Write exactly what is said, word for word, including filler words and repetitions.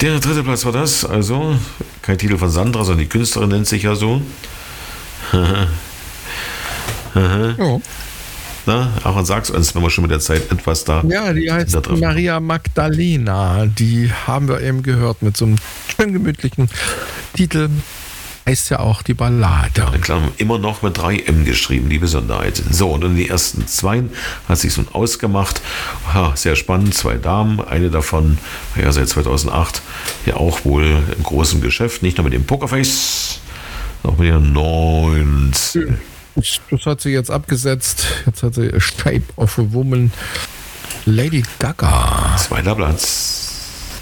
Der dritte Platz war das, also kein Titel von Sandra, sondern die Künstlerin nennt sich ja so. Ja. Na, Aaron, sag's uns, wenn wir schon mit der Zeit etwas da. Ja, die heißt Maria Magdalena. Die haben wir eben gehört mit so einem schön gemütlichen Titel. Heißt ja auch die Ballade. Ja, klar, immer noch mit drei M geschrieben, die Besonderheit. So, und in die ersten zwei hat sich so ein ausgemacht. Ja, sehr spannend, zwei Damen, eine davon, ja, seit zweitausendacht, ja auch wohl im großen Geschäft, nicht nur mit dem Pokerface, auch mit ihren neunzehn. Das, das hat sie jetzt abgesetzt. Jetzt hat sie Shape of a Woman. Lady Gaga. Zweiter Platz.